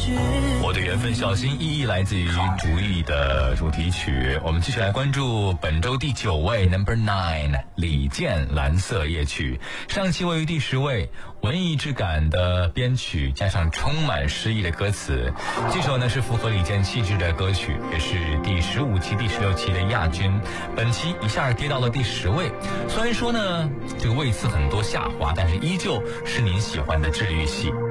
我的缘分小心翼翼来自于主义的主题曲。我们继续来关注本周第9位 Number 9李健蓝色夜曲。上期位于第10位，文艺质感的编曲加上充满诗意的歌词，这首呢是符合李健气质的歌曲，也是第15期第16期的亚军，本期一下跌到了第10位。虽然说呢这个位次很多下滑，但是依旧是您喜欢的治愈系。